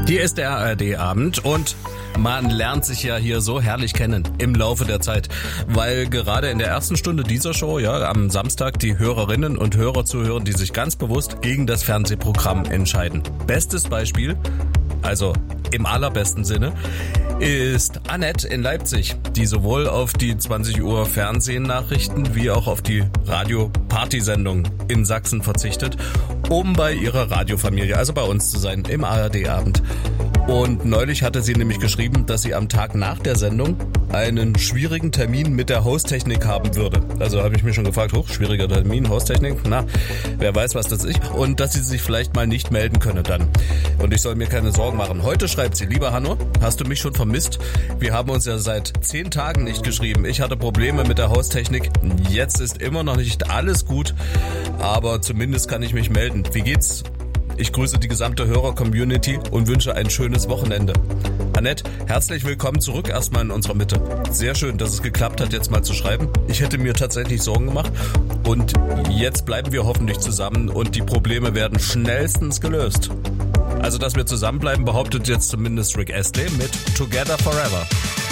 Hier ist der ARD-Abend und man lernt sich ja hier so herrlich kennen im Laufe der Zeit, weil gerade in der ersten Stunde dieser Show, ja, am Samstag die Hörerinnen und Hörer zuhören, die sich ganz bewusst gegen das Fernsehprogramm entscheiden. Bestes Beispiel, also im allerbesten Sinne, ist Annette in Leipzig, die sowohl auf die 20 Uhr Fernsehnachrichten wie auch auf die Radio-Party-Sendung in Sachsen verzichtet, um bei ihrer Radiofamilie, also bei uns zu sein, im ARD-Abend. Und neulich hatte sie nämlich geschrieben, dass sie am Tag nach der Sendung einen schwierigen Termin mit der Haustechnik haben würde. Also habe ich mich schon gefragt, schwieriger Termin, Haustechnik, na, wer weiß, was das ist. Und dass sie sich vielleicht mal nicht melden könne dann. Und ich soll mir keine Sorgen machen. Heute schreibt sie, lieber Hanno, hast du mich schon vermisst? Wir haben uns ja seit 10 Tagen nicht geschrieben. Ich hatte Probleme mit der Haustechnik. Jetzt ist immer noch nicht alles gut, aber zumindest kann ich mich melden. Wie geht's? Ich grüße die gesamte Hörer-Community und wünsche ein schönes Wochenende. Annette, herzlich willkommen zurück erstmal in unserer Mitte. Sehr schön, dass es geklappt hat, jetzt mal zu schreiben. Ich hätte mir tatsächlich Sorgen gemacht und jetzt bleiben wir hoffentlich zusammen und die Probleme werden schnellstens gelöst. Also, dass wir zusammenbleiben, behauptet jetzt zumindest Rick Astley mit Together Forever.